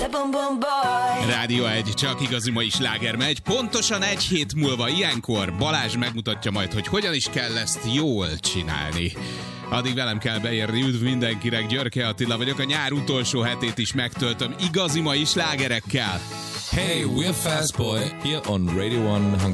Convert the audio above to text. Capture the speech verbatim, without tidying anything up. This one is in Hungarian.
Rádió egy, csak igazi mai sláger megy. Pontosan egy hét múlva ilyenkor Balázs megmutatja majd, hogy hogyan is kell ezt jól csinálni. Addig velem kell beérni, üdv mindenkinek, Györke Attila vagyok, a nyár utolsó hetét is megtöltöm igazi mai slágerekkel. Hey, we're Fast Boy here on Radio one